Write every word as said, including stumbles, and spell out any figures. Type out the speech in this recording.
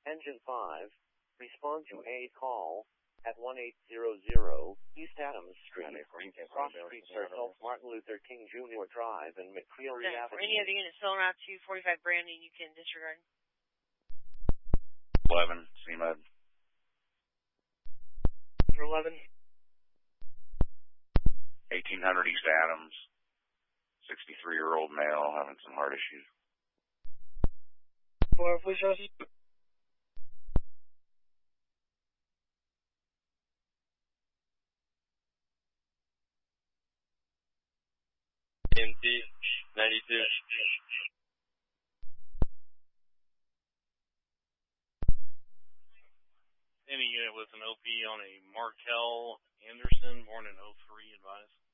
Engine five, respond to a call at one eight hundred East Adams Street, Cross Street Circle, Martin Luther King Junior Drive, and McCreary Okay, Avenue. for any other units filling out to forty-five Brandon, you can disregard. eleven, C M E D. For eleven. eighteen hundred East Adams, sixty-three-year-old male having some heart issues. For police officer. M T ninety-two. Any unit with an O P on a Markel Anderson, born in oh three, advise.